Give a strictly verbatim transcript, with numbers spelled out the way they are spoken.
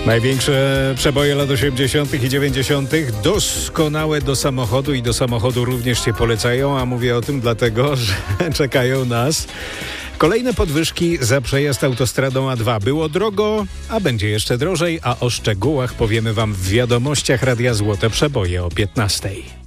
Największe przeboje lat osiemdziesiątych i dziewięćdziesiątych doskonałe do samochodu i do samochodu również się polecają, a mówię o tym dlatego, że czekają nas kolejne podwyżki za przejazd autostradą A dwa. Było drogo, a będzie jeszcze drożej, a o szczegółach powiemy Wam w wiadomościach Radia Złote Przeboje o piętnastej.